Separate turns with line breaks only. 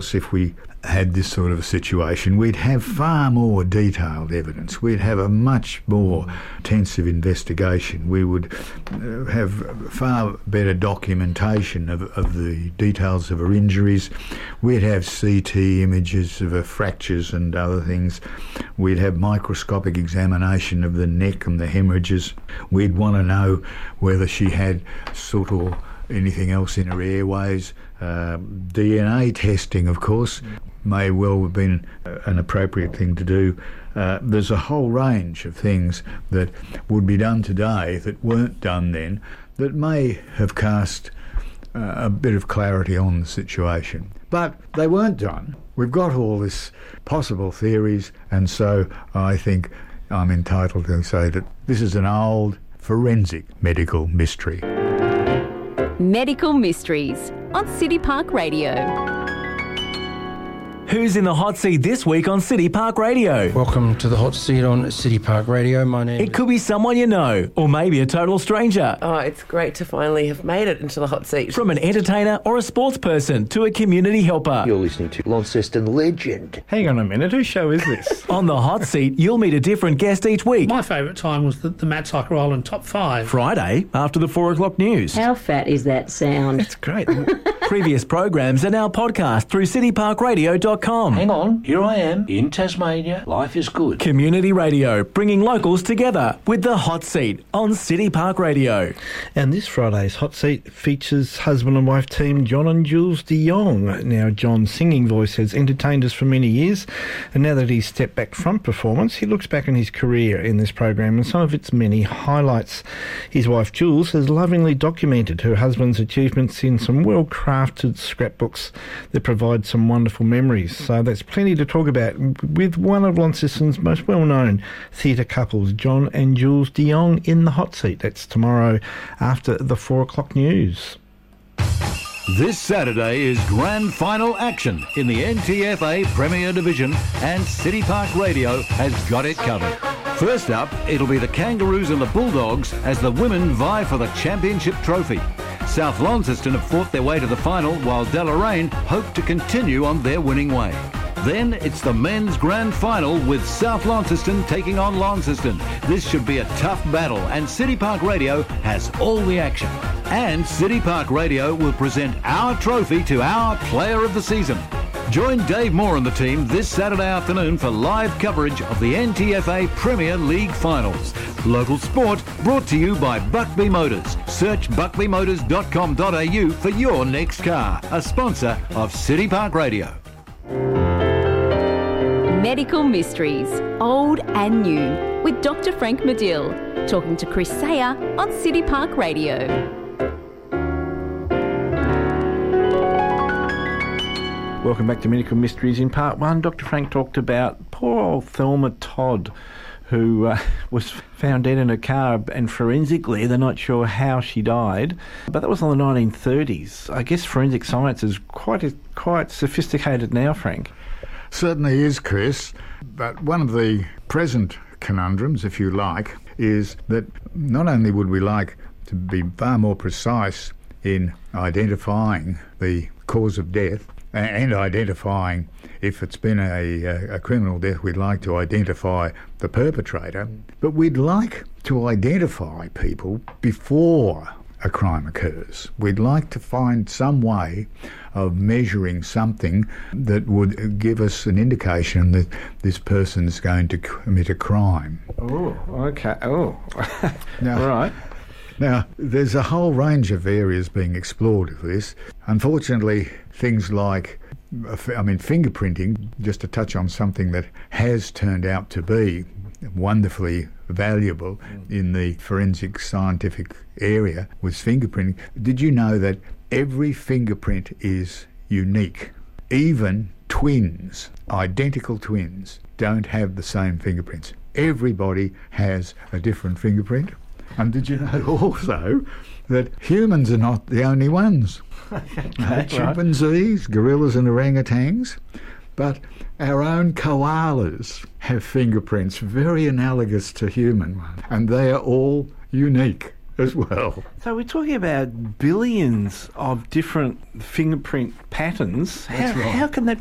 If we had this sort of a situation, we'd have far more detailed evidence. We'd have a much more intensive investigation. We would have far better documentation of the details of her injuries. We'd have CT images of her fractures and other things. We'd have microscopic examination of the neck and the hemorrhages. We'd want to know whether she had soot or anything else in her airways. DNA testing, of course, may well have been an appropriate thing to do. There's a whole range of things that would be done today that weren't done then that may have cast a bit of clarity on the situation. But they weren't done. We've got all this possible theories, and so I think I'm entitled to say that this is an old forensic medical mystery.
Medical Mysteries on City Park Radio.
Who's in the hot seat this week on City Park Radio?
Welcome to the hot seat on City Park Radio. My name
It could be someone you know, or maybe a total stranger.
Oh, it's great to finally have made it into the hot seat.
From an entertainer or a sports person to a community helper.
You're listening to Launceston legend.
Hang on a minute, whose show is this?
On the hot seat, you'll meet a different guest each week.
My favourite time was the Matt Cycle Island Top 5.
Friday, after the 4 o'clock news.
How fat is that sound?
It's great.
Previous programs are now podcast through cityparkradio.com.
Hang on, here I am in Tasmania. Life is good.
Community radio, bringing locals together with the hot seat on City Park Radio.
And this Friday's hot seat features husband and wife team John and Jules de Jong. Now, John's singing voice has entertained us for many years, and now that he's stepped back from performance, he looks back on his career in this program and some of its many highlights. His wife Jules has lovingly documented her husband's achievements in some well-crafted scrapbooks that provide some wonderful memories. So that's plenty to talk about with one of Launceston's most well-known theatre couples, John and Jules de Jong, in the hot seat. That's tomorrow after the 4 o'clock news.
This Saturday is grand final action in the NTFA Premier Division, and City Park Radio has got it covered. First up, it'll be the Kangaroos and the Bulldogs as the women vie for the championship trophy. South Launceston have fought their way to the final, while Deloraine hope to continue on their winning way. Then it's the men's grand final with South Launceston taking on Launceston. This should be a tough battle, and City Park Radio has all the action. And City Park Radio will present our trophy to our player of the season. Join Dave Moore and the team this Saturday afternoon for live coverage of the NTFA Premier League Finals. Local sport brought to you by Buckby Motors. Search buckbymotors.com.au for your next car. A sponsor of City Park Radio.
Medical Mysteries, old and new, with Dr. Frank Medill, talking to Chris Sayer on City Park Radio.
Welcome back to Medical Mysteries. In part one, Dr. Frank talked about poor old Thelma Todd, who was found dead in a car, and forensically they're not sure how she died. But that was in the 1930s. I guess forensic science is quite sophisticated now, Frank.
Certainly is, Chris. But one of the present conundrums, if you like, is that not only would we like to be far more precise in identifying the cause of death, and identifying, if it's been a criminal death, we'd like to identify the perpetrator, but we'd like to identify people before a crime occurs. We'd like to find some way of measuring something that would give us an indication that this person's going to commit a crime.
Oh, okay. Oh,
now,
right.
Now, there's a whole range of areas being explored with this. Unfortunately, things like, fingerprinting, just to touch on something that has turned out to be wonderfully valuable in the forensic scientific area, was fingerprinting. Did you know that every fingerprint is unique? Even twins, identical twins, don't have the same fingerprints. Everybody has a different fingerprint. And did you know also that humans are not the only ones? Chimpanzees, gorillas and orangutans, but our own koalas have fingerprints very analogous to human ones, and they are all unique. as well.
So we're talking about billions of different fingerprint patterns.
That's right.
How can that